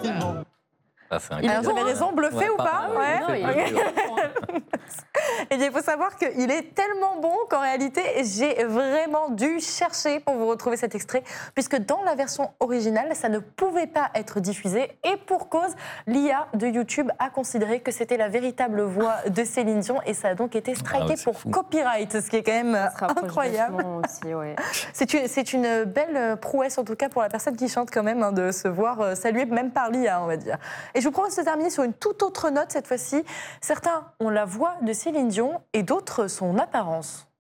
Alors, vous avez raison, bluffé ou pas? Et il faut savoir qu'il est tellement bon qu'en réalité, j'ai vraiment dû chercher pour vous retrouver cet extrait, puisque dans la version originale, ça ne pouvait pas être diffusé. Et pour cause, l'IA de YouTube a considéré que c'était la véritable voix de Céline Dion, et ça a donc été striké pour copyright, ce qui est quand même incroyable. Aussi, ouais. C'est une belle prouesse, en tout cas pour la personne qui chante quand même, de se voir saluer même par l'IA, on va dire. Et je vous propose de terminer sur une toute autre note cette fois-ci. Certains ont la voix de Céline Dion et d'autres son apparence.